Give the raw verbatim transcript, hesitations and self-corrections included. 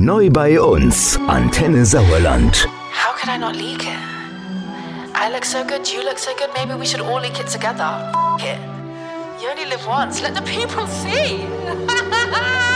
Neu bei uns, Antenne Sauerland. How could I not leak it? I look so good, you look so good, maybe we should all leak it together. F- it. You only live once, let the people see.